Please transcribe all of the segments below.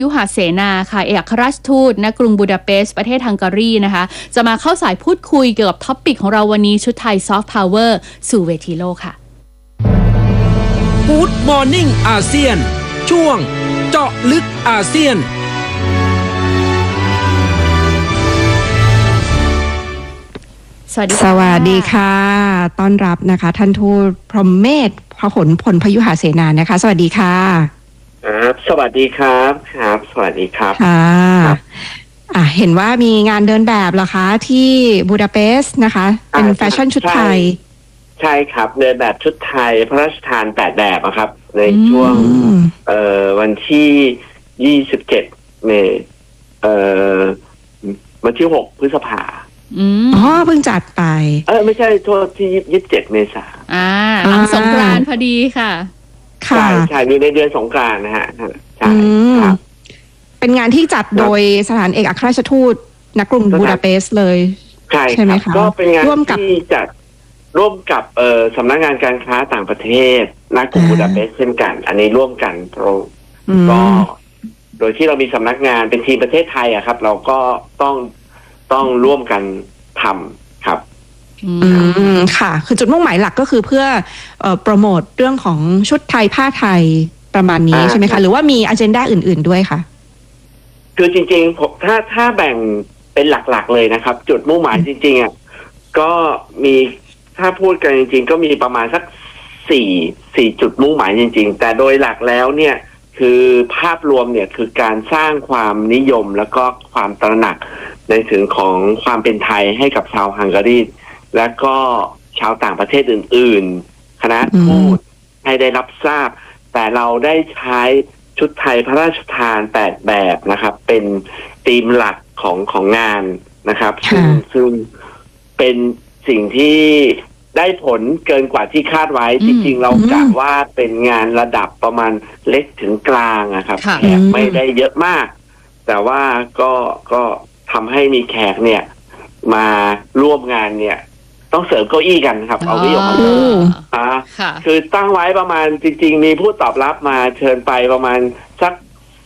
ยุหเสนาค่ะเอกอัครราชทูตณกรุงบูดาเปสต์ประเทศฮังการีนะคะจะมาเข้าสายพูดคุยเกี่ยวกับท็อปปิกของเราวันนี้ชุดไทยซอฟต์พาวเวอร์สู่เวทีโลกค่ะ Good Morning อาเซียนช่วงเจาะลึกอาเซียนสวัสดีค่ะต้อนรับนะคะท่านทูตพรหมเมธผลพยุหเสนานะคะสวัสดีค่ะครับสวัสดีครับครับสวัสดีครับค่ะเห็นว่ามีงานเดินแบบเหรอคะที่บูดาเปสต์นะคะเป็นแฟชั่นชุดไทยใช่ครับเดินแบบชุดไทยพระราชทาน8แบบครับในช่วงวันที่27เมษวันที่6พฤษภาเพิ่งจัดไปไม่ใช่โทษที่27เมษายนหลังสงกรานต์พอดีค่ะใช่อยู่ในเดือนสงกรานต์นะฮะใช่ครับเป็นงานที่จัดโดยสถานเอกอัครราชทูตณกรุงบูดาเปสต์เลยใช่ไหมคะก็เป็นงานที่จัดร่วมกับสำนักงานการค้าต่างประเทศณกรุงบูดาเปสต์เช่นกันอันนี้ร่วมกันก็โดยที่เรามีสำนักงานเป็นทีมประเทศไทยอะครับเราก็ต้องร่วมกันทำครับค่ะคือจุดมุ่งหมายหลักก็คือเพื่อโปรโมทเรื่องของชุดไทยผ้าไทยประมาณนี้ใช่ไหมคะหรือว่ามีอเจนดาอื่นๆด้วยคะคือจริงๆผมถ้าแบ่งเป็นหลักๆเลยนะครับจุดมุ่งหมายจริงๆอ่ะก็มีถ้าพูดกันจริงๆก็มีประมาณสักสี่จุดมุ่งหมายจริงๆแต่โดยหลักแล้วเนี่ยคือภาพรวมเนี่ยคือการสร้างความนิยมแล้วก็ความตระหนักในถึงของความเป็นไทยให้กับชาวฮังการีและก็ชาวต่างประเทศอื่นๆคณะทูตให้ได้รับทราบแต่เราได้ใช้ชุดไทยพระราชทาน8แบบนะครับเป็นธีมหลักของงานนะครับซึ่งเป็นสิ่งที่ได้ผลเกินกว่าที่คาดไว้จริงๆเรากะว่าเป็นงานระดับประมาณเล็กถึงกลางนะครับแขกไม่ได้เยอะมากแต่ว่าก็ทำให้มีแขกเนี่ยมาร่วมงานเนี่ยต้องเสริมเก้าอี้กันครับเอาไว้ยกมาคือตั้งไว้ประมาณจริงๆมีผู้ตอบรับมาเชิญไปประมาณสัก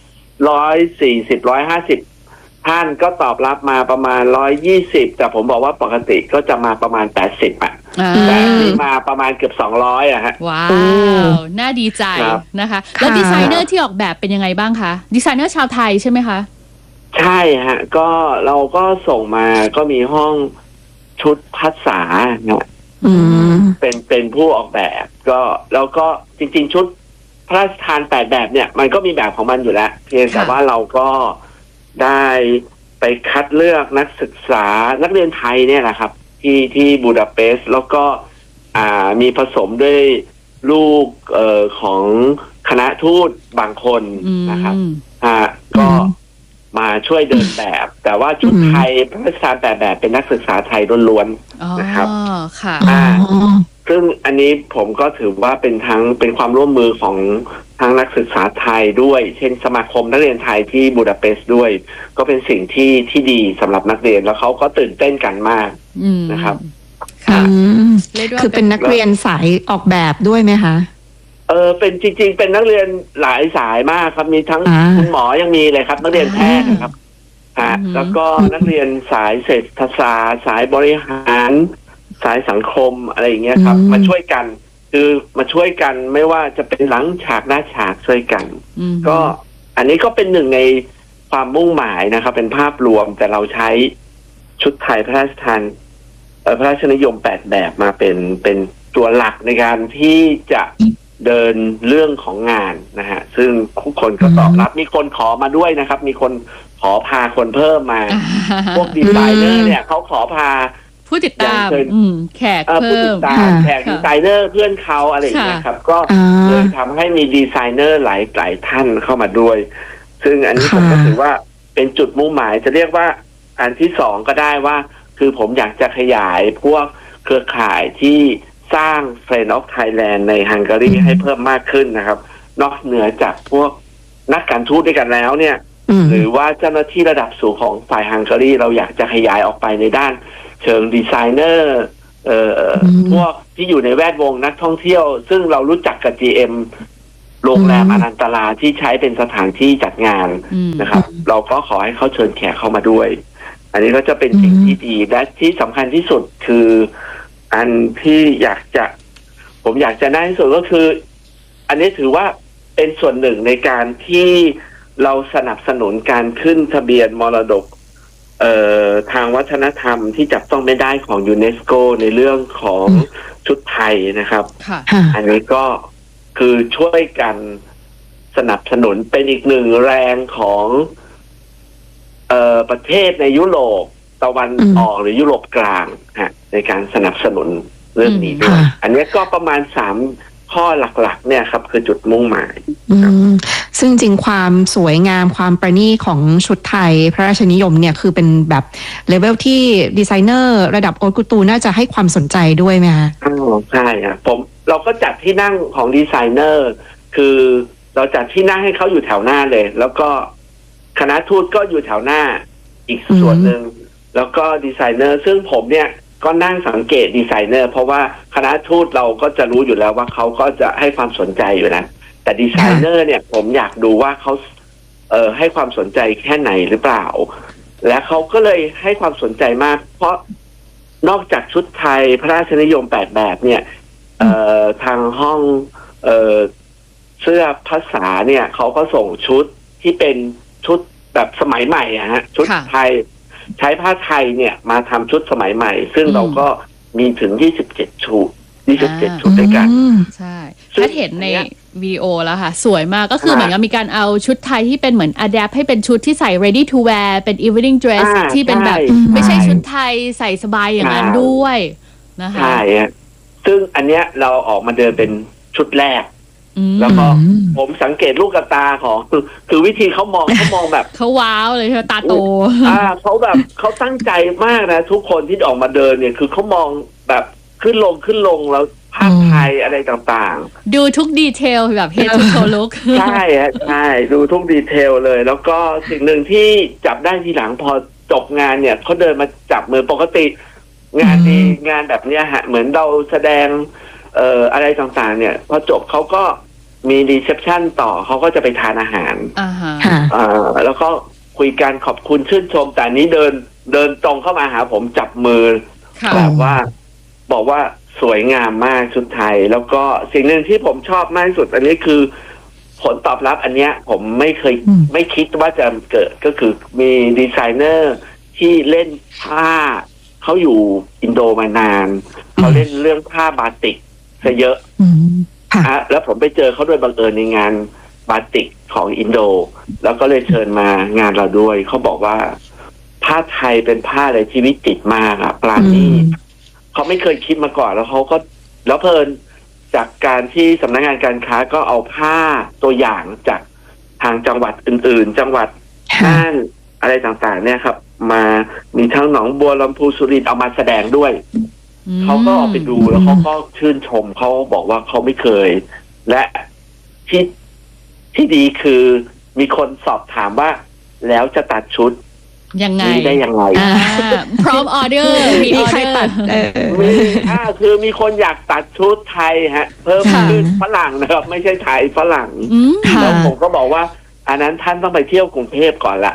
150 ท่านก็ตอบรับมาประมาณ120แต่ผมบอกว่าปกติก็จะมาประมาณ80แต่ที่มาประมาณเกือบ200ฮะว้าวน่าดีใจนะคะแล้วดีไซเนอร์ที่ออกแบบเป็นยังไงบ้างคะดีไซเนอร์ชาวไทยใช่ไหมคะใช่ฮะก็เราก็ส่งมาก็มีห้องชุดภาษาเนี่ยเป็นผู้ออกแบบก็แล้วก็จริงๆชุดพระราชทาน8แบบเนี่ยมันก็มีแบบของมันอยู่แล้วเพียงแต่ว่าเราก็ได้ไปคัดเลือกนักศึกษานักเรียนไทยเนี่ยนะครับที่บูดาเปสต์แล้วก็มีผสมด้วยลูกของคณะทูตบางคนนะครับก็มาช่วยเดินแบบแต่ว่าชุดไทยพระราชทาน8แบบเป็นนักศึกษาไทยล้วนๆนะครับซึ่งอันนี้ผมก็ถือว่าเป็นความร่วมมือของทั้งนักศึกษาไทยด้วยเช่นสมาคมนักเรียนไทยที่บูดาเปสต์ด้วยก็เป็นสิ่งที่ดีสำหรับนักเรียนแล้วเขาก็ตื่นเต้นกันมากนะครับคือเป็นนักเรียนสายออกแบบด้วยไหมคะเป็นจริงๆเป็นนักเรียนหลายสายมากครับมีทั้งคุณหมอยังมีเลยครับนักเรียนแพทย์นะครับแล้วก็นักเรียนสายเศรษฐศาสตร์สายบริหารสายสังคมอะไรอย่างเงี้ยครับมาช่วยกันคือมาช่วยกันไม่ว่าจะเป็นหลังฉากหน้าฉากช่วยกันก็อันนี้ก็เป็นหนึ่งในความมุ่งหมายนะครับเป็นภาพรวมแต่เราใช้ชุดไทยพระราชทานพระราชนิยม8แบบมาเป็นตัวหลักในการที่จะเดินเรื่องของงานนะฮะซึ่งทุกคนก็ตอบรับมีคนขอมาด้วยนะครับมีคนขอพาคนเพิ่มมาพวกดีไซเนอร์เนี่ยเขาขอพาผู้ติดตามแขกเพิ่มแขกดีไซเนอร์เพื่อนเขาอะไรอย่างเงี้ยครับก็เลยทำให้มีดีไซเนอร์หลายท่านเข้ามาด้วยซึ่งอันนี้ผมก็ถือว่าเป็นจุดมุ่งหมายจะเรียกว่าอันที่2ก็ได้ว่าคือผมอยากจะขยายพวกเครือข่ายที่สร้าง Friend of Thailand ในฮังการีให้เพิ่มมากขึ้นนะครับนอกเหนือจากพวกนักการทูตด้วยกันแล้วเนี่ยหรือว่าเจ้าหน้าที่ระดับสูงของฝ่ายฮังการีเราอยากจะขยายออกไปในด้านเชิงดีไซเนอร์พวกที่อยู่ในแวดวงนักท่องเที่ยวซึ่งเรารู้จักกับ GM โรงแรมอนันตราที่ใช้เป็นสถานที่จัดงานนะครับ เราก็ขอให้เขาเชิญแขกเข้ามาด้วย อันนี้ก็จะเป็นสิ่งที่ดีและที่สำคัญที่สุดคืออันที่ผมอยากจะได้ที่สุดก็คือ อันนี้ถือว่าเป็นส่วนหนึ่งในการที่เราสนับสนุนการขึ้นทะเบียนมรดกทางวัฒนธรรมที่จับต้องไม่ได้ของยูเนสโกในเรื่องของชุดไทยนะครับ อันนี้ก็คือช่วยกันสนับสนุนเป็นอีกหนึ่งแรงของประเทศในยุโรปตะวันออกหรือยุโรปกลางในการสนับสนุนเรื่องนี้ด้วยอันนี้ก็ประมาณ3ข้อหลักๆเนี่ยครับคือจุดมุ่งหมายซึ่งจริงความสวยงามความประณีตของชุดไทยพระราชนิยมเนี่ยคือเป็นแบบเลเวลที่ดีไซเนอร์ระดับโอ๊ตกูตูน่าจะให้ความสนใจด้วยไหมคะใช่ครับเราก็จัดที่นั่งของดีไซเนอร์คือเราจัดที่นั่งให้เขาอยู่แถวหน้าเลยแล้วก็คณะทูตก็อยู่แถวหน้าอีกส่วนหนึ่งแล้วก็ดีไซเนอร์ซึ่งผมเนี่ยก็นั่งสังเกตดีไซเนอร์เพราะว่าคณะทูตเราก็จะรู้อยู่แล้วว่าเขาก็จะให้ความสนใจอยู่นะแต่ดีไซเนอร์เนี่ยผมอยากดูว่าเขาให้ความสนใจแค่ไหนหรือเปล่าและเขาก็เลยให้ความสนใจมากเพราะนอกจากชุดไทยพระราชนิยม8แบบเนี่ยทางห้องเสื้อภาษาเนี่ยเขาก็ส่งชุดที่เป็นชุดแบบสมัยใหม่อะฮะชุดไทยใช้ผ้าไทยเนี่ยมาทำชุดสมัยใหม่ซึ่งเราก็มีถึง27ชุดด้วยกันใช่ถ้าเห็นในวิดีโอแล้วค่ะสวยมากก็คือเหมือนกับมีการเอาชุดไทยที่เป็นเหมือน adapt ให้เป็นชุดที่ใส่ ready to wear เป็น evening dress ที่เป็นแบบไม่ใช่ชุดไทยใส่สบายอย่างนั้นด้วยนะคะใช่ซึ่งอันเนี้ยเราออกมาเดินเป็นชุดแรกแล้วก็ผมสังเกตลูกตาของคือวิธีเขามองแบบเขาว้าวเลยตาโตเขาแบบเขาตั้งใจมากนะทุกคนที่ออกมาเดินเนี่ยคือเขามองแบบขึ้นลงแล้วภาพไทยอะไรต่างๆดูทุกดีเทลแบบ head to toe look ใช่ใช่ดูทุกดีเทลเลยแล้วก็สิ่งหนึ่งที่จับได้ทีหลังพอจบงานเนี่ยเขาเดินมาจับมือปกติงานแบบเนี้ยฮะเหมือนเราแสดงอะไรต่างๆเนี่ยพอจบเขาก็มีรีเซพชันต่อเขาก็จะไปทานอาหารแล้วก็คุยกันขอบคุณชื่นชมแต่นี้เดินตรงเข้ามาหาผมจับมือแบบว่าบอกว่าสวยงามมากชุดไทยแล้วก็สิ่งหนึ่งที่ผมชอบมากที่สุดอันนี้คือผลตอบรับอันเนี้ยผมไม่คิดว่าจะเกิดก็คือมีดีไซเนอร์ที่เล่นผ้าเขาอยู่อินโดมานานเขาเล่นเรื่องผ้าบาติกซะเยอะแล้วผมไปเจอเขาโดยบังเอิญในงานบาติกของอินโดแล้วก็เลยเชิญมางานเราด้วยเขาบอกว่าผ้าไทยเป็นผ้าอะไรที่วิจิตรมากปราณีตเขาไม่เคยคิดมาก่อนแล้วเขาก็แล้วเพลินจากการที่สำนักงานการค้าก็เอาผ้าตัวอย่างจากทางจังหวัดอื่นๆจังหวัดน่านอะไรต่างๆเนี่ยครับมามีทั้งหนองบัวลำพูสุรินทร์เอามาแสดงด้วยเขาก็ออกไปดูแล้วเขาก็ชื่นชมเขาบอกว่าเขาไม่เคยและที่ดีคือมีคนสอบถามว่าแล้วจะตัดชุดยังไงได้ยังไงพร้อมออเดอร์มีใครตัดคือมีคนอยากตัดชุดไทยฮะเพิ่มขึ้นฝรั่งนะครับไม่ใช่ไทยฝรั่งแล้วผมก็บอกว่าอันนั้นท่านต้องไปเที่ยวกรุงเทพก่อนละ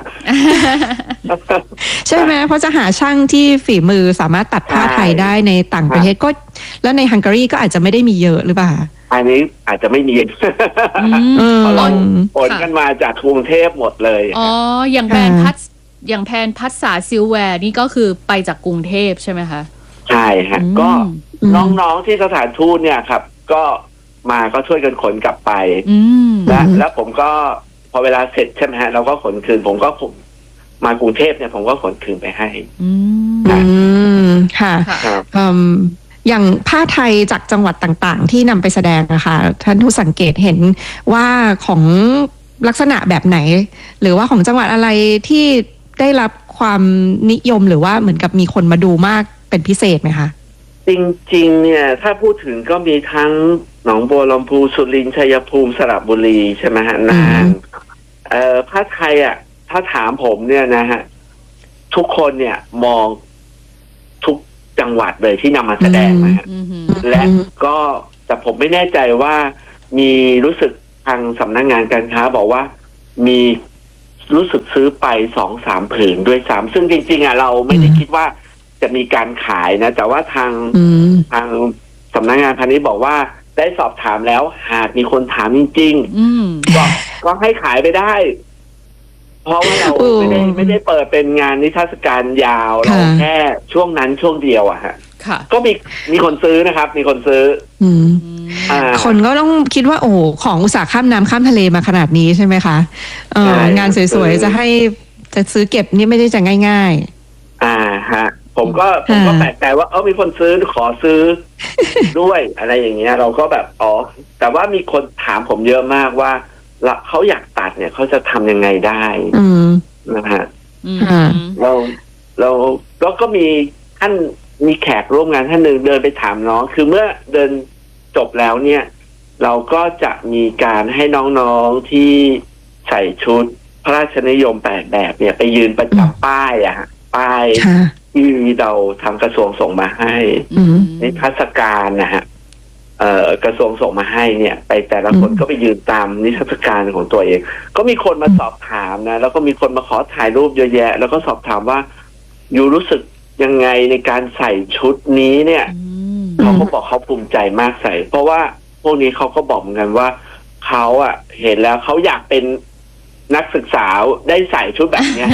ใช่ไหมเพราะจะหาช่างที่ฝีมือสามารถตัดผ้าไทยได้ในต่างประเทศก็แล้วในฮังการีก็อาจจะไม่ได้มีเยอะหรือเปล่าอันนี้อาจจะไม่มีเพราะเราผลกันมาจากกรุงเทพหมดเลยอย่างแบรนด์พัสสาซิลแวร์นี่ก็คือไปจากกรุงเทพใช่ไหมคะใช่ฮะก็น้องๆที่สถานทูตเนี่ยครับก็ช่วยกันขนกลับไปแล้วผมก็พอเวลาเสร็จใช่ไหมฮะเราก็ขนคืนผมก็มากรุงเทพเนี่ยผมก็ขนคืนไปให้ค่ะอย่างผ้าไทยจากจังหวัดต่างๆที่นำไปแสดงนะคะท่านผู้สังเกตเห็นว่าของลักษณะแบบไหนหรือว่าของจังหวัดอะไรที่ได้รับความนิยมหรือว่าเหมือนกับมีคนมาดูมากเป็นพิเศษไหมคะจริงๆเนี่ยถ้าพูดถึงก็มีทั้งหนองบัวลำพูสุรินทร์ชัยภูมิสระบุรีใช่ไหมฮะน่านผ้าไทยอ่ะถ้าถามผมเนี่ยนะฮะทุกคนเนี่ยมองทุกจังหวัดเลยที่นำมาแสดงนะฮะและก็แต่ผมไม่แน่ใจว่ามีรู้สึกางสำนักงานการค้าบอกว่ามีรู้สึกซื้อไป2-3 ผืนด้วยซ้ำซึ่งจริงๆเราไม่ได้คิดว่าจะมีการขายนะแต่ว่าทางสำนักงานพาณิชย์บอกว่าได้สอบถามแล้วหากมีคนถามจริงๆก็ให้ขายไปได้เพราะว่าเราไม่ได้เปิดเป็นงานนิทรรศการยาวเราแค่ช่วงนั้นช่วงเดียวอะฮะก็มีคนซื้อนะครับมีคนซื้อคนก็ต้องคิดว่าโอ้ของอุตสาหข้ามน้ำข้ามทะเลมาขนาดนี้ใช่ไหมคะงานสวยๆจะซื้อเก็บนี่ไม่ได้จะง่ายๆฮะผมก็แปลกใจว่ามีคนซื้อขอซื้อด้วยอะไรอย่างเงี้ยเราก็แบบแต่ว่ามีคนถามผมเยอะมากว่าเขาอยากตัดเนี่ยเขาจะทำยังไงได้นะฮะเราก็มีแขกร่วมงานท่านหนึ่งเดินไปถามน้องคือเมื่อเดินจบแล้วเนี่ยเราก็จะมีการให้น้องๆที่ใส่ชุดพระราชนิยม8 แบบเนี่ยไปยืนประจำป้ายป้ายที่เราทางกระทรวงส่งมาให้นิทรรศการนะฮะกระทรวงส่งมาให้เนี่ยไปแต่ละคนก็ไปยืนตามนิทรรศการของตัวเองก็มีคนมาสอบถามนะแล้วก็มีคนมาขอถ่ายรูปเยอะแยะแล้วก็สอบถามว่าอยู่รู้สึกยังไงในการใส่ชุดนี้เนี่ยเขาก็บอกเขาภูมิใจมากใส่เพราะว่าพวกนี้เขาก็บอกเหมือนกันว่าเขาเห็นแล้วเขาอยากเป็นนักศึกษาได้ใส่ชุดแบบนี้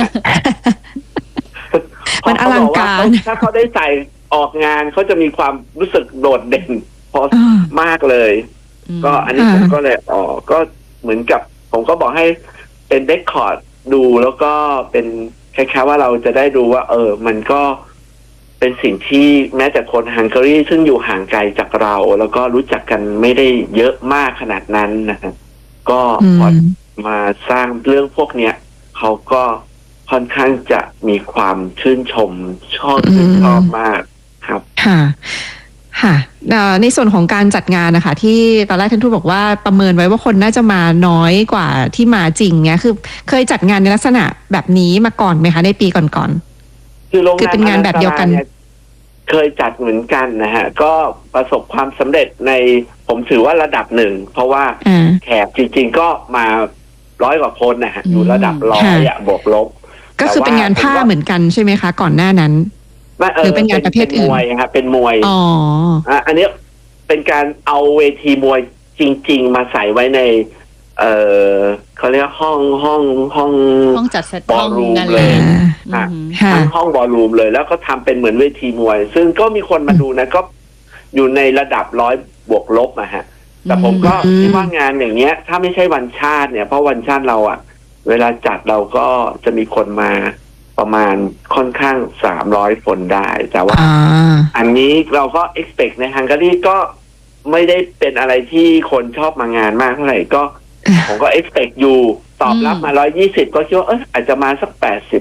มันอลังการถ้าเขาได้ใส่ออกงานเขาจะมีความรู้สึกโดดเด่นพอมากเลยก็อันนี้ผมก็เลยก็เหมือนกับผมก็บอกให้เป็นเรคคอร์ดดูแล้วก็เป็นคล้ายๆว่าเราจะได้ดูว่ามันก็เป็นสิ่งที่แม้แต่คนฮังการีซึ่งอยู่ห่างไกลจากเราแล้วก็รู้จักกันไม่ได้เยอะมากขนาดนั้นนะครับก็พอมาสร้างเรื่องพวกเนี้ยเขาก็ค่อนข้างจะมีความชื่นชมชอบมากครับค่ะในส่วนของการจัดงานนะคะที่ตอนแรกท่านทูตบอกว่าประเมินไว้ว่าคนน่าจะมาน้อยกว่าที่มาจริงเนี่ยคือเคยจัดงานในลักษณะแบบนี้มาก่อนไหมคะในปีก่อนๆคือเป็นงานแบบเดียวกันเคยจัดเหมือนกันนะฮะก็ประสบความสำเร็จในผมถือว่าระดับหนึ่งเพราะว่าแขกจริงๆก็มา100 กว่าคนนะฮะอยู่ระดับ100บวกลบก็คือเป็นงานผ้าเหมือนกันใช่ไหมคะก่อนหน้านั้นหรือเป็นงานประเภทอื่นมวยครับเป็นมวยอันนี้เป็นการเอาเวทีมวยจริงๆมาใส่ไว้ในเขาเรียกห้องจัดบอลรูมเลยทั้งห้องบอลรูมเลยแล้วก็ทำเป็นเหมือนเวทีมวยซึ่งก็มีคนมาดูนะก็อยู่ในระดับ100 บวกลบนะฮะแต่ผมก็คิดว่างานอย่างเงี้ยถ้าไม่ใช่วันชาติเนี่ยเพราะวันชาติเราเวลาจัดเราก็จะมีคนมาประมาณค่อนข้าง300 คนได้แต่ว่าอันนี้เราก็ expect ในฮังการีก็ไม่ได้เป็นอะไรที่คนชอบมางานมากเท่าไหร่ก็ผมก็ expect อยู่ตอบรับมา120ก็คิดว่าอาจจะมาสัก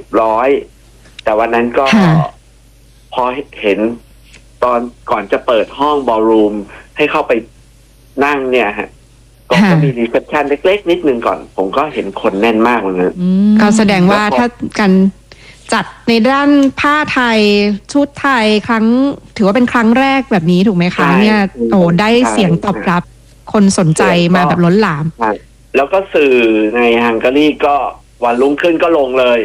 80-100แต่วันนั้นก็พอเห็นตอนก่อนจะเปิดห้องบอลรูมให้เข้าไปนั่งเนี่ยฮะก็มีรีเซพชันเล็กๆนิดนึงก่อนผมก็เห็นคนแน่นมากเลยก็แสดงว่าถ้ากันจัดในด้านผ้าไทยชุดไทยถือว่าเป็นครั้งแรกแบบนี้ถูกไหมคะเนี่ยได้เสียงตอบรับคนสนใจมาแบบล้นหลามแล้วก็สื่อในฮังการีก็วันรุ่งขึ้นก็ลงเลย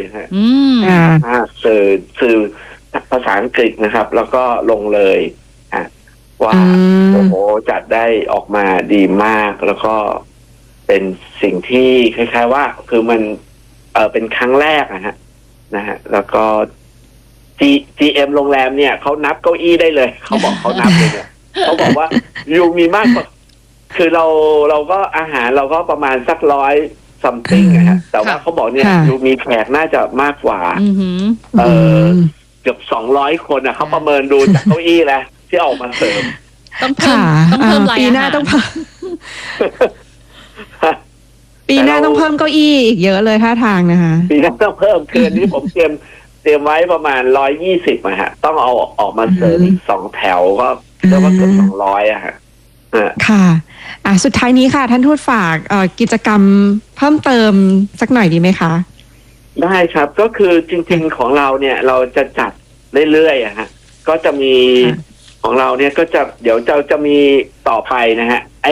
สื่อภาษาอังกฤษนะครับแล้วก็ลงเลยว่าโอ้โหจัดได้ออกมาดีมากแล้วก็เป็นสิ่งที่คล้ายๆว่าคือมันเป็นครั้งแรกนะฮะแล้วก็ GM โรงแรมเนี่ยเขานับเก้าอี้ได้เลยเขาบอกเขานับเลยเนี่ยเขาบอกว่าอยู่มีมากกว่าคือเราก็อาหารเราก็ประมาณสัก100 something นะฮะแต่ว่าเขาบอกเนี่ยอยู่มีแขกน่าจะมากกว่าเกือบ200 คนเขาประเมินดูจากเก้าอี้แล้วที่ออกมาเสริมต้องเพิ่มปีหน้าต้องเพิ่มปีหน้าต้องเพิ่มเก้าอี้อีกเยอะเลยท่าทางนะคะปีหน้าต้องเพิ่มคืนนี้ผมเตรียมไว้ประมาณ120ฮะต้องเอาออกมาเสริมอีก2 แถวก็เรียกว่าเกือบ200ฮะค่ะสุดท้ายนี้ค่ะท่านทูตฝากกิจกรรมเพิ่มเติมสักหน่อยดีไหมคะได้ครับก็คือจริงๆของเราเนี่ยเราจะจัดเรื่อยๆฮะก็จะมีของเราเนี่ยก็จะเดี๋ยวจะมีต่อไปนะฮะไอ้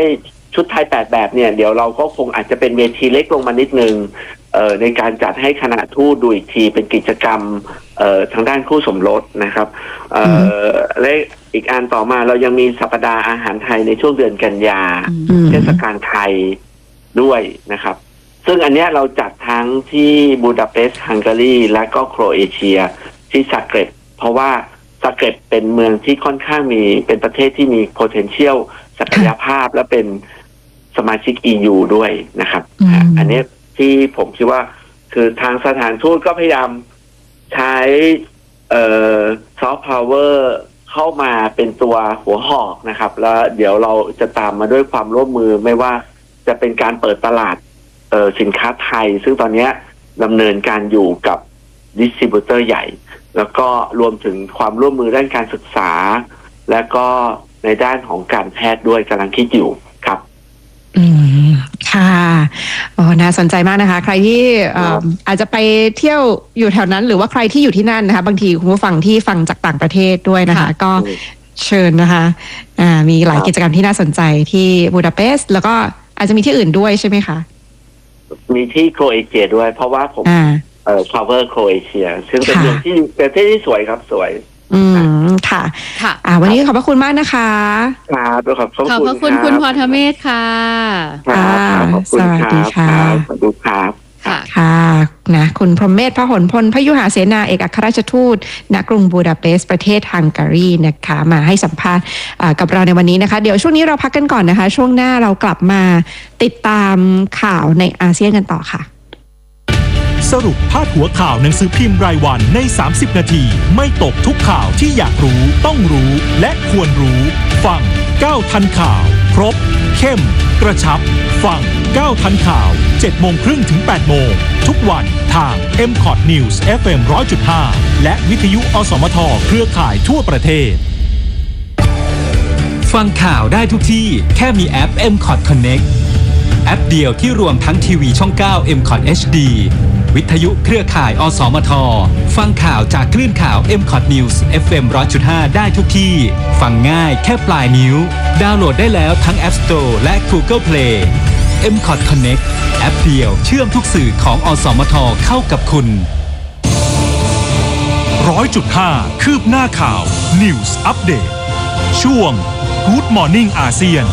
ชุดไทย8แบบเนี่ยเดี๋ยวเราก็คงอาจจะเป็นเวทีเล็กลงมานิดนึงในการจัดให้คณะทูตดูอีกทีเป็นกิจกรรมทางด้านคู่สมรสนะครับและอีกอันต่อมาเรายังมีสัปดาห์อาหารไทยในช่วงเดือนกันยาเทศกาลไทยด้วยนะครับซึ่งอันเนี้ยเราจัดทั้งที่บูดาเปสต์ฮังการีและก็โครเอเชียที่ซักเกร็บเพราะว่าซักเกร็บเป็นเมืองที่ค่อนข้างเป็นประเทศที่มี potential ศักยภาพและเป็นสมาชิก EU ด้วยนะครับอันนี้ที่ผมคิดว่าคือทางสถานทูตก็พยายามใช้ซอฟต์พาวเวอร์เข้ามาเป็นตัวหัวหอกนะครับแล้วเดี๋ยวเราจะตามมาด้วยความร่วมมือไม่ว่าจะเป็นการเปิดตลาดสินค้าไทยซึ่งตอนนี้ดำเนินการอยู่กับดิสทริบิวเตอร์ใหญ่แล้วก็รวมถึงความร่วมมือด้านการศึกษาและก็ในด้านของการแพทย์ด้วยกำลังคิดอยู่ครับค่ะน่าสนใจมากนะคะใครที่อาจจะไปเที่ยวอยู่แถวนั้นหรือว่าใครที่อยู่ที่นั่นนะคะบางทีคุณผู้ฟังที่ฟังจากต่างประเทศด้วยนะคะก็เชิญนะคะมีหลายกิจกรรมที่น่าสนใจที่บูดาเปสต์แล้วก็อาจจะมีที่อื่นด้วยใช่ไหมคะมีที่โครเอเชียด้วยเพราะว่าผมcover โครเอเชียซึ่งเป็นเมืองที่ประเทศที่สวยครับสวยค่ะวันนี้ขอบพระคุณมากนะคะครับขอบพระคุณคุณพรเมธค่ะสวัสดีค่ะสวัสดีครับค่ะนะคุณพรหมเมธพหลพลพยุหเสนาเอกอัครราชทูตณกรุงบูดาเปสต์ประเทศฮังการีนะคะมาให้สัมภาษณ์กับเราในวันนี้นะคะเดี๋ยวช่วงนี้เราพักกันก่อนนะคะช่วงหน้าเรากลับมาติดตามข่าวในอาเซียนกันต่อค่ะสรุปพาดหัวข่าวหนังสือพิมพ์รายวันใน30นาทีไม่ตกทุกข่าวที่อยากรู้ต้องรู้และควรรู้ฟัง9ทันข่าวครบเข้มกระชับฟัง9ทันข่าว 7:30 ถึง 8 โมงทุกวันทาง MCOT News FM 100.5 และวิทยุอสมทเครือข่ายทั่วประเทศฟังข่าวได้ทุกที่แค่มีแอป MCOT Connect แอปเดียวที่รวมทั้งทีวีช่อง 9 MCOT HD วิทยุเครือข่ายอสมทฟังข่าวจากคลื่นข่าว MCOT News FM 100.5 ได้ทุกที่ฟังง่ายแค่ปลายนิ้วดาวน์โหลดได้แล้วทั้ง App Store และ Google Play MCOT Connect แอปเดียวเชื่อมทุกสื่อของอสมทเข้ากับคุณ 100.5 คืบหน้าข่าว News Update ช่วง Good Morning อาเซียน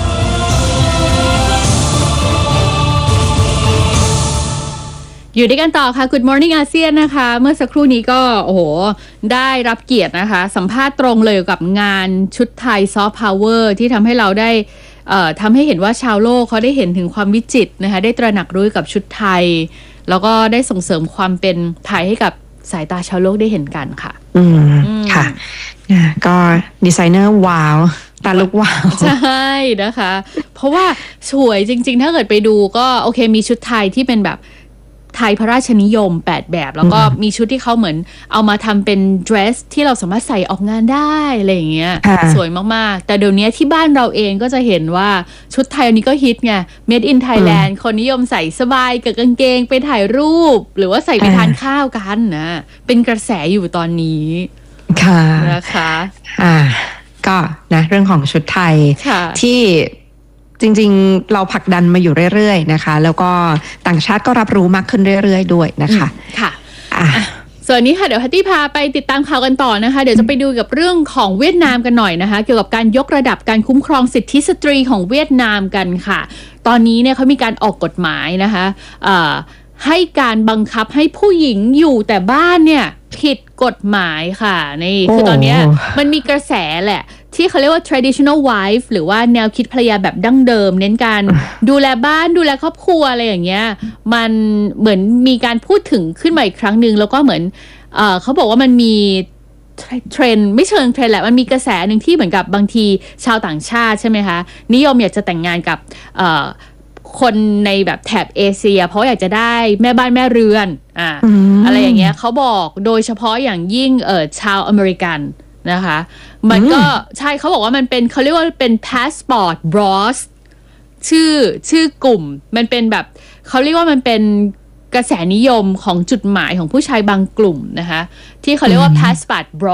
อยู่ด้วยกันต่อค่ะ Good Morning อาเซียนนะคะเมื่อสักครู่นี้ก็โอ้โหได้รับเกียรตินะคะสัมภาษณ์ตรงเลยกับงานชุดไทยซอฟต์พาวเวอร์ที่ทำให้เราได้ทำให้เห็นว่าชาวโลกเขาได้เห็นถึงความวิจิตรนะคะได้ตระหนักรู้กับชุดไทยแล้วก็ได้ส่งเสริมความเป็นไทยให้กับสายตาชาวโลกได้เห็นกันค่ะค่ะก็ดีไซเนอร์ว้าวตาลุกว้าวใช่นะคะเพราะว่าสวยจริงๆถ้าเกิดไปดูก็โอเคมีชุดไทยที่เป็นแบบไทยพระราชนิยม8แบบแล้วก็มีชุดที่เขาเหมือนเอามาทำเป็นเดรสที่เราสามารถใส่ออกงานได้อะไรอย่างเงี้ยสวยมากๆแต่เดี๋ยวนี้ที่บ้านเราเองก็จะเห็นว่าชุดไทยอันนี้ก็ฮิตไง Made in Thailand คนนิยมใส่สบายกับกางเกงไปถ่ายรูปหรือว่าใส่ไปทานข้าวกันนะเป็นกระแสอยู่ตอนนี้ค่ะนะคะก็นะเรื่องของชุดไทยที่จริงๆเราผลักดันมาอยู่เรื่อยๆนะคะแล้วก็ต่างชาติก็รับรู้มากขึ้นเรื่อยๆด้วยนะคะค่ะส่วนนี้ค่ะเดี๋ยวฮัตตี้พาไปติดตามข่าวกันต่อนะคะเดี๋ยวจะไปดูกับเรื่องของเวียดนามกันหน่อยนะคะเกี่ยวกับการยกระดับการคุ้มครองสิทธิสตรีของเวียดนามกันค่ะตอนนี้เนี่ยเขามีการออกกฎหมายนะคะให้การบังคับให้ผู้หญิงอยู่แต่บ้านเนี่ยผิดกฎหมายค่ะนี่คือตอนนี้มันมีกระแสแหละที่เขาเรียกว่า traditional wife หรือว่าแนวคิดภรรยาแบบดั้งเดิมเน้นการดูแลบ้านดูแลครอบครัวอะไรอย่างเงี้ยมันเหมือนมีการพูดถึงขึ้นมาอีกครั้งนึงแล้วก็เหมือนเขาบอกว่ามันมีเทรนด์ไม่เชิงเทรนด์แหละมันมีกระแสหนึ่งที่เหมือนกับบางทีชาวต่างชาติใช่ไหมคะนิยมอยากจะแต่งงานกับคนในแบบแถบเอเชียเพราะอยากจะได้แม่บ้านแม่เรือนอะไรอย่างเงี้ยเขาบอกโดยเฉพาะอย่างยิ่งชาวอเมริกันนะคะมันก็ใช่เขาบอกว่ามันเป็นเขาเรียกว่าเป็น passport bros ชื่อกลุ่มมันเป็นแบบเขาเรียกว่ามันเป็นกระแสนิยมของจุดหมายของผู้ชายบางกลุ่มนะคะที่เขาเรียกว่า passport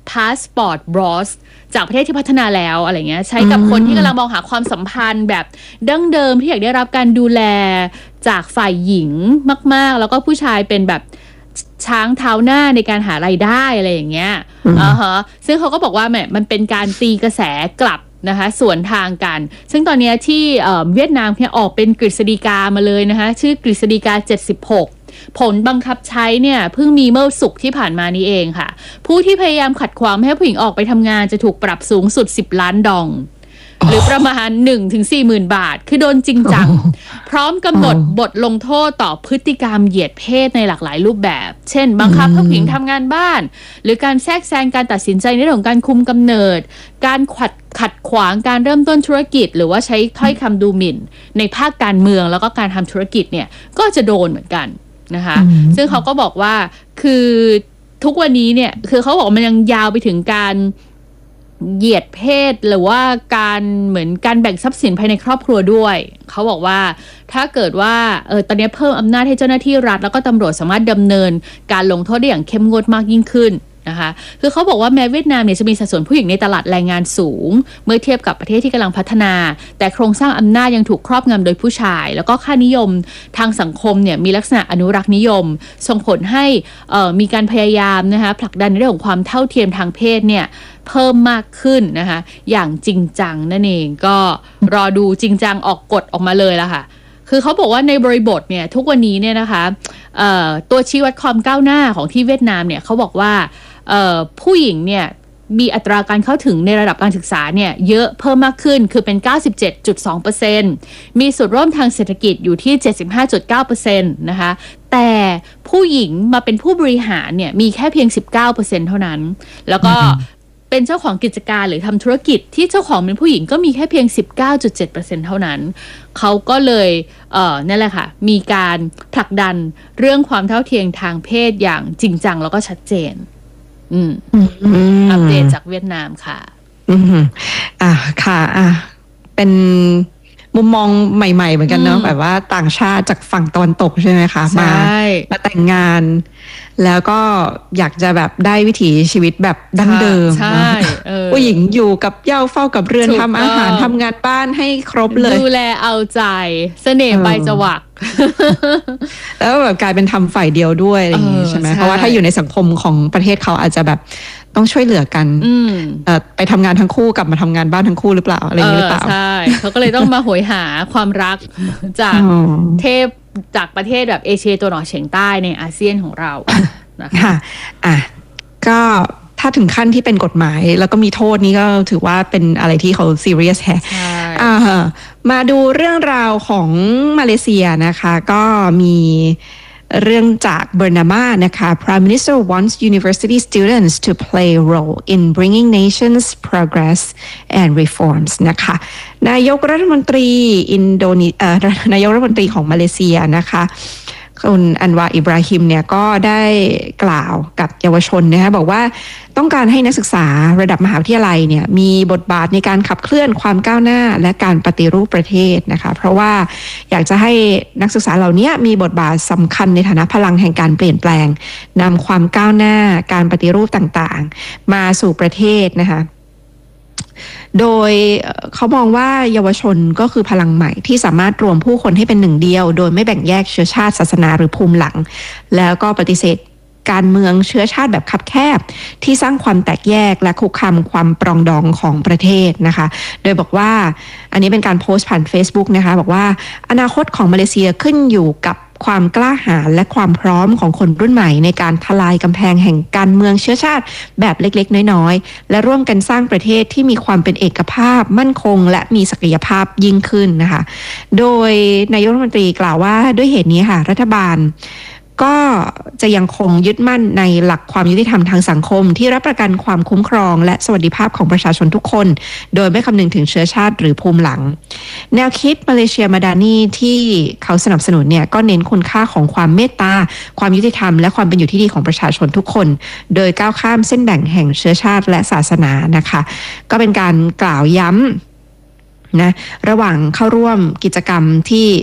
passport bros จากประเทศที่พัฒนาแล้วอะไรเงี้ยใช้กับคนที่กำลังมองหาความสัมพันธ์แบบดั้งเดิมที่อยากได้รับการดูแลจากฝ่ายหญิงมากๆแล้วก็ผู้ชายเป็นแบบช้างเท้าหน้าในการหารายได้อะไรอย่างเงี้ยซึ่งเขาก็บอกว่ามันเป็นการตีกระแสกลับนะคะสวนทางกันซึ่งตอนนี้ที่เวียดนามเนี่ยออกเป็นกฤษฎีกามาเลยนะคะชื่อกฤษฎีกา76ผลบังคับใช้เนี่ยเพิ่งมีเมื่อศุกร์ที่ผ่านมานี้เองค่ะผู้ที่พยายามขัดขวางไม่ให้ผู้หญิงออกไปทำงานจะถูกปรับสูงสุด10 ล้านดองหรือประมาณ 1-40,000 บาทคือโดนจริงจังพร้อมกำหนดบทลงโทษต่อพฤติกรรมเหยียดเพศในหลากหลายรูปแบบเช่นบังคับให้ผู้หญิงทำงานบ้านหรือการแทรกแซงการตัดสินใจในเรื่องของการคุมกำเนิดการขัดขวางการเริ่มต้นธุรกิจหรือว่าใช้ถ้อยคำดูหมิ่นในภาคการเมืองแล้วก็การทำธุรกิจเนี่ยก็จะโดนเหมือนกันนะคะซึ่งเขาก็บอกว่าคือทุกวันนี้เนี่ยคือเขาบอกมันยังยาวไปถึงการเหยียดเพศหรือว่าการเหมือนการแบ่งทรัพย์สินภายในครอบครัวด้วยเขาบอกว่าถ้าเกิดว่าตอนนี้เพิ่มอำนาจให้เจ้าหน้าที่รัฐแล้วก็ตำรวจสามารถดำเนินการลงโทษได้อย่างเข้มงวดมากยิ่งขึ้นนะคะคือเขาบอกว่าแม้เวียดนามเนี่ยจะมีสัดส่วนผู้หญิงในตลาดแรงงานสูงเมื่อเทียบกับประเทศที่กำลังพัฒนาแต่โครงสร้างอำนาจยังถูกครอบงำโดยผู้ชายแล้วก็ค่านิยมทางสังคมเนี่ยมีลักษณะอนุรักษ์นิยมส่งผลให้มีการพยายามนะคะผลักดันในเรื่องของความเท่าเทียมทางเพศเนี่ยเพิ่มมากขึ้นนะคะอย่างจริงจังนั่นเองก็รอดูจริงจังออกกฎออกมาเลยละค่ะคือเขาบอกว่าในบริบทเนี่ยทุกวันนี้เนี่ยนะคะตัวชี้วัดความก้าวหน้าของที่เวียดนามเนี่ยเขาบอกว่าผู้หญิงเนี่ยมีอัตราการเข้าถึงในระดับการศึกษาเนี่ยเยอะเพิ่มมากขึ้นคือเป็น 97.2% มีส่วนร่วมทางเศรษฐกิจอยู่ที่ 75.9% นะคะแต่ผู้หญิงมาเป็นผู้บริหารเนี่ยมีแค่เพียง 19% เท่านั้นแล้วก็เป็นเจ้าของกิจการหรือทำธุรกิจที่เจ้าของเป็นผู้หญิงก็มีแค่เพียง 19.7% เท่านั้นเขาก็เลยนั่นแหละค่ะมีการผลักดันเรื่องความเท่าเทียมทางเพศอย่างจริงจังแล้วก็ชัดเจนอัปเดตจากเวียดนามค่ะค่ะเป็นมุมมองใหม่ๆเหมือนกันเนาะแบบว่าต่างชาติจากฝั่งตะวันตกใช่ไหมคะมาแต่งงานแล้วก็อยากจะแบบได้วิถีชีวิตแบบดั้งเดิมผู้หญิงอยู่กับเหย้าเฝ้ากับเรือนทำอาหารทำงานบ้านให้ครบเลยดูแลเอาใจเสน่ห์ใบจวักแล้วแบบกลายเป็นทำฝ่ายเดียวด้วยอะไรอย่างนี้ใช่ไหมเพราะว่าถ้าอยู่ในสังคมของประเทศเขาอาจจะแบบต้องช่วยเหลือกันไปทำงานทั้งคู่กลับมาทำงานบ้านทั้งคู่หรือเปล่าอะไรอย่างนี้หรือเปล่าใช่เขาก็เลยต้องมาโหยหาความรักจากเทพจากประเทศแบบเอเชียตะวันออกเฉียงใต้ในอาเซียนของเรานะคะก็ถ้าถึงขั้นที่เป็นกฎหมายแล้วก็มีโทษนี้ก็ถือว่าเป็นอะไรที่เขาซีเรียสแฮะมาดูเรื่องราวของมาเลเซียนะคะก็มีเรื่องจากเบอร์นามานะคะ Prime Minister wants university students to play a role in bringing nation's progress and reforms นะคะนายกรัฐมนตรีนายกรัฐมนตรีของมาเลเซียนะคะคุณอันวาอิบราฮิมเนี่ยก็ได้กล่าวกับเยาวชนนะคะบอกว่าต้องการให้นักศึกษาระดับมหาวิทยาลัยเนี่ยมีบทบาทในการขับเคลื่อนความก้าวหน้าและการปฏิรูปประเทศนะคะเพราะว่าอยากจะให้นักศึกษาเหล่านี้มีบทบาทสำคัญในฐานะพลังแห่งการเปลี่ยนแปลงนำความก้าวหน้าการปฏิรูปต่างๆมาสู่ประเทศนะคะโดยเขามองว่าเยาวชนก็คือพลังใหม่ที่สามารถรวมผู้คนให้เป็นหนึ่งเดียวโดยไม่แบ่งแยกเชื้อชาติศาสนาหรือภูมิหลังแล้วก็ปฏิเสธการเมืองเชื้อชาติแบบคับแคบที่สร้างความแตกแยกและคุกคามความปรองดองของประเทศนะคะโดยบอกว่าอันนี้เป็นการโพสต์ผ่าน Facebook นะคะบอกว่าอนาคตของมาเลเซียขึ้นอยู่กับความกล้าหาญและความพร้อมของคนรุ่นใหม่ในการทลายกำแพงแห่งการเมืองเชื้อชาติแบบเล็กๆน้อยๆและร่วมกันสร้างประเทศที่มีความเป็นเอกภาพมั่นคงและมีศักยภาพยิ่งขึ้นนะคะโดยนายกรัฐมนตรีกล่าวว่าด้วยเหตุนี้ค่ะรัฐบาลก็จะยังคงยึดมั่นในหลักความยุติธรรมทางสังคมที่รับประกันความคุ้มครองและสวัสดิภาพของประชาชนทุกคนโดยไม่คำนึงถึงเชื้อชาติหรือภูมิหลังแนวคิดมาเลเซียมาดานีที่เขาสนับสนุนเนี่ยก็เน้นคุณค่าของความเมตตาความยุติธรรมและความเป็นอยู่ที่ดีของประชาชนทุกคนโดยก้าวข้ามเส้นแบ่งแห่งเชื้อชาติและศาสนานะคะก็เป็นการกล่าวย้ำนะระหว่างเข้าร่วมกิจกรรมที่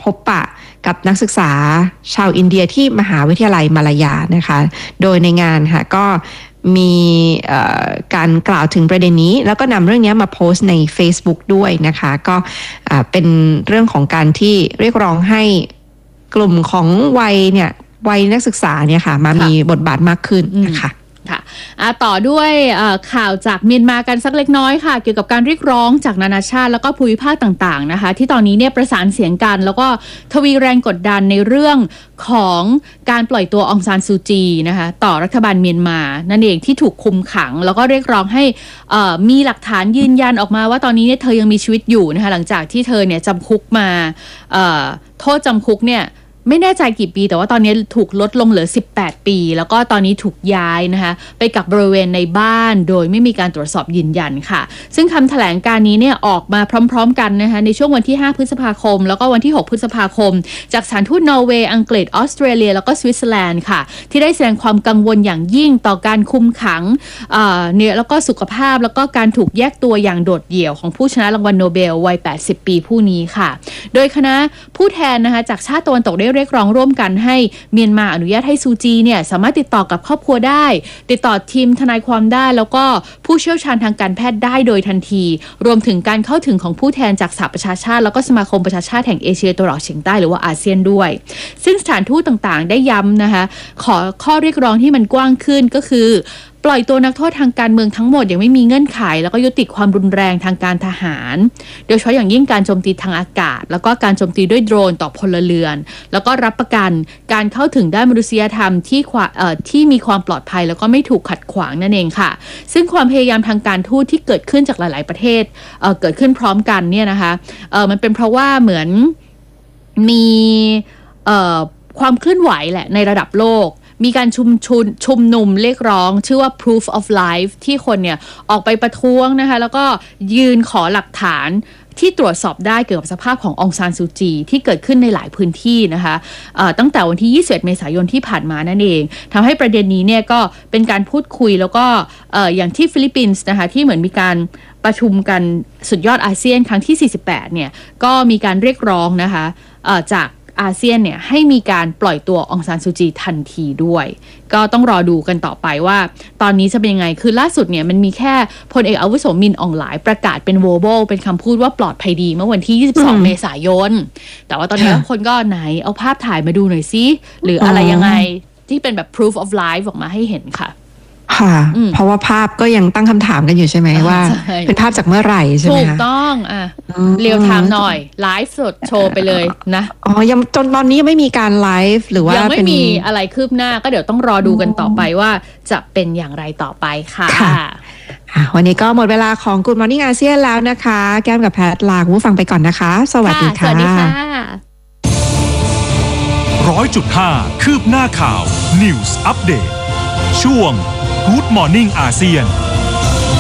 พบปะกับนักศึกษาชาวอินเดียที่มหาวิทยาลัยมาลายานะคะโดยในงานค่ะก็มีการกล่าวถึงประเด็นนี้แล้วก็นำเรื่องนี้มาโพสต์ใน Facebook ด้วยนะคะก็เป็นเรื่องของการที่เรียกร้องให้กลุ่มของวัยนักศึกษาเนี่ยค่ะมามีบทบาทมากขึ้นนะคะค่ะต่อด้วยข่าวจากเมียนมากันสักเล็กน้อยค่ะเกี่ยวกับการเรียกร้องจากนานาชาติแล้วก็ภูมิภาคต่างๆนะคะที่ตอนนี้เนี่ยประสานเสียงกันแล้วก็ทวีแรงกดดันในเรื่องของการปล่อยตัวองซานซูจีนะคะต่อรัฐบาลเมียนมานั่นเองที่ถูกคุมขังแล้วก็เรียกร้องให้มีหลักฐานยืนยันออกมาว่าตอนนี้เนี่ยเธอยังมีชีวิตอยู่นะคะหลังจากที่เธอเนี่ยจำคุกมาโทษจำคุกเนี่ยไม่แน่ใจกี่ปีแต่ว่าตอนนี้ถูกลดลงเหลือ18ปีแล้วก็ตอนนี้ถูกย้ายนะคะไปกักบริเวณในบ้านโดยไม่มีการตรวจสอบยืนยันค่ะซึ่งคำแถลงการนี้เนี่ยออกมาพร้อมๆกันนะคะในช่วงวันที่5พฤษภาคมแล้วก็วันที่6พฤษภาคมจากสถานทูตนอร์เวย์อังกฤษออสเตรเลียแล้วก็สวิตเซอร์แลนด์ค่ะที่ได้แสดงความกังวลอย่างยิ่งต่อการคุมขังเนี่ยแล้วก็สุขภาพแล้วก็การถูกแยกตัวอย่างโดดเดี่ยวของผู้ชนะรางวัลโนเบลวัย80ปีผู้นี้ค่ะโดยคณะผู้แทนนะคะจากชาติตะวันตกได้เรียกร้องร่วมกันให้เมียนมาอนุญาตให้ซูจีเนี่ยสามารถติดต่อกับครอบครัวได้ติดต่อทีมทนายความได้แล้วก็ผู้เชี่ยวชาญทางการแพทย์ได้โดยทันทีรวมถึงการเข้าถึงของผู้แทนจากสหประชาชาติแล้วก็สมาคมประชาชาติแห่งเอเชียตะวันออกเฉียงใต้หรือว่าอาเซียนด้วยซึ่งสถานทูตต่างๆได้ย้ำนะคะขอข้อเรียกร้องที่มันกว้างขึ้นก็คือปล่อยตัวนักโทษทางการเมืองทั้งหมดอย่างไม่มีเงื่อนไขแล้วก็ยุติความรุนแรงทางการทหารโดยเฉพาะอย่างยิ่งการโจมตีทางอากาศแล้วก็การโจมตีด้วยโดรนต่อพลเรือนแล้วก็รับประกันการเข้าถึงด้านมนุษยธรรมที่มีความปลอดภัยแล้วก็ไม่ถูกขัดขวางนั่นเองค่ะซึ่งความพยายามทางการทูตที่เกิดขึ้นจากหลายๆประเทศเกิดขึ้นพร้อมกันเนี่ยนะคะมันเป็นเพราะว่าเหมือนมีความเคลื่อนไหวแหละในระดับโลกมีการชุมนุมเรียกร้องชื่อว่า proof of life ที่คนเนี่ยออกไปประท้วงนะคะแล้วก็ยืนขอหลักฐานที่ตรวจสอบได้เกี่ยวกับสภาพขององซานซูจีที่เกิดขึ้นในหลายพื้นที่นะคะตั้งแต่วันที่21เมษายนที่ผ่านมานั่นเองทำให้ประเด็นนี้เนี่ยก็เป็นการพูดคุยแล้วก็อย่างที่ฟิลิปปินส์นะคะที่เหมือนมีการประชุมกันสุดยอดอาเซียนครั้งที่48เนี่ยก็มีการเรียกร้องนะคะจากอาเซียนเนี่ยให้มีการปล่อยตัวองซานซูจีทันทีด้วยก็ต้องรอดูกันต่อไปว่าตอนนี้จะเป็นยังไงคือล่าสุดเนี่ยมันมีแค่พลเอกอาวุโสมินอองหลายประกาศเป็นโวโบเป็นคำพูดว่าปลอดภัยดีเมื่อวันที่22เมษายนแต่ว่าตอนนี้คนก็ไหนเอาภาพถ่ายมาดูหน่อยซิหรืออะไรยังไงที่เป็นแบบ proof of life ออกมาให้เห็นค่ะค่ะเพราะว่าภาพก็ยังตั้งคำถามกันอยู่ใช่ไหมว่าเป็นภาพจากเมื่อไหร่ใช่ไหมคะถูกต้องเรียลไทม์หน่อยไลฟ์สดโชว์ไปเลยนะยังจนตอนนี้ยังไม่มีการไลฟ์หรือว่ายังไม่มีอะไรคืบหน้าก็เดี๋ยวต้องรอดูกันต่อไปว่าจะเป็นอย่างไรต่อไปค่ะวันนี้ก็หมดเวลาของ Good Morning อาเซียนแล้วนะคะแก้มกับแพทลาคุณผู้ฟังไปก่อนนะคะสวัสดีค่ะสวัสดีค่ะ 100.5 คืบหน้าข่าว News Update ช่วง Good Morning อาเซียน